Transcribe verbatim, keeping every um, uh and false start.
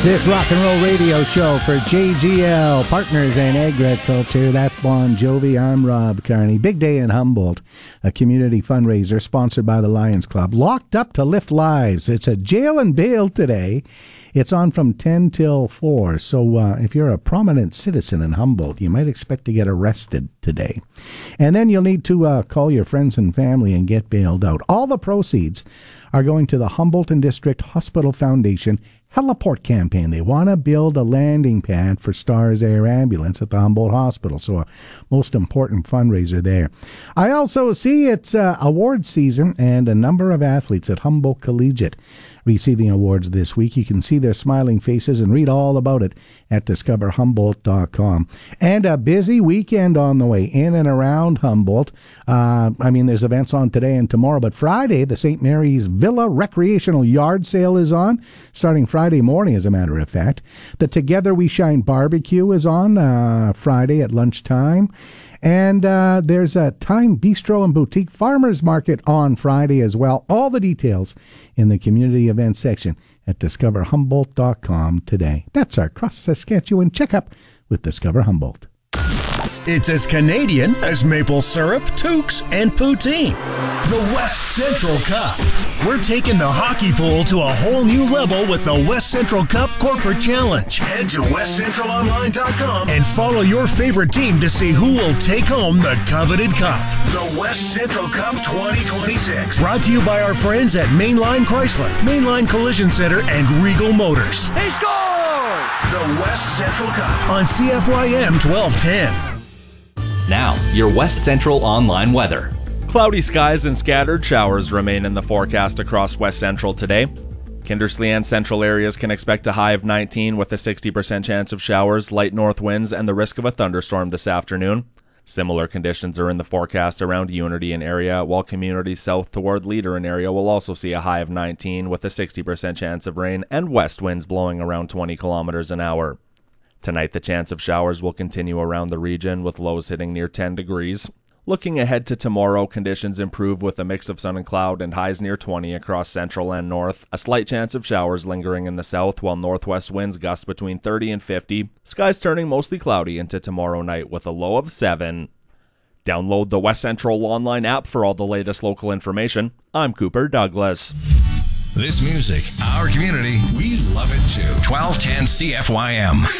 This rock and roll radio show for J G L, Partners in Agriculture. That's Bon Jovi. I'm Rob Carney. Big day in Humboldt, a community fundraiser sponsored by the Lions Club. Locked Up to Lift Lives. It's a jail and bail today. It's on from ten till four. So uh, if you're a prominent citizen in Humboldt, you might expect to get arrested today. And then you'll need to uh, call your friends and family and get bailed out. All the proceeds are going to the Humboldt and District Hospital Foundation Heliport campaign. They want to build a landing pad for Stars Air Ambulance at the Humboldt Hospital, so a most important fundraiser there. I also see it's uh, award season, and a number of athletes at Humboldt Collegiate receiving awards this week. You can see their smiling faces and read all about it at discover humboldt dot com. And a busy weekend on the way in and around Humboldt. Uh, I mean, there's events on today and tomorrow, but Friday, the Saint Mary's Villa Recreational Yard Sale is on, starting Friday morning, as a matter of fact. The Together We Shine Barbecue is on uh, Friday at lunchtime. And uh, there's a Time Bistro and Boutique Farmers Market on Friday as well. All the details in the community events section at discover humboldt dot com today. That's our Cross Saskatchewan checkup with Discover Humboldt. It's as Canadian as maple syrup, toques, and poutine. The West Central Cup. We're taking the hockey pool to a whole new level with the West Central Cup Corporate Challenge. Head to west central online dot com and follow your favorite team to see who will take home the coveted cup. The West Central Cup twenty twenty-six. Brought to you by our friends at Mainline Chrysler, Mainline Collision Center, and Regal Motors. He scores! The West Central Cup on C F Y M twelve ten. Now, your West Central online weather. Cloudy skies and scattered showers remain in the forecast across West Central today. Kindersley and central areas can expect a high of nineteen with a sixty percent chance of showers, light north winds, and the risk of a thunderstorm this afternoon. Similar conditions are in the forecast around Unity and area, while communities south toward Leader and area will also see a high of nineteen with a sixty percent chance of rain and west winds blowing around twenty kilometers an hour. Tonight, the chance of showers will continue around the region, with lows hitting near ten degrees. Looking ahead to tomorrow, conditions improve with a mix of sun and cloud and highs near twenty across central and north. A slight chance of showers lingering in the south, while northwest winds gust between thirty and fifty. Skies turning mostly cloudy into tomorrow night with a low of seven. Download the West Central online app for all the latest local information. I'm Cooper Douglas. This music, our community, we love it too. twelve ten C F Y M.